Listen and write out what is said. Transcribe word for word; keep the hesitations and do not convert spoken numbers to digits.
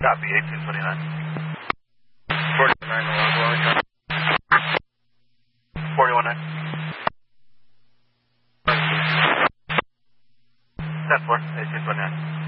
Copy, eighteen twenty-nine. forty-nine, forty-one nine. ten four, eighteen twenty-nine.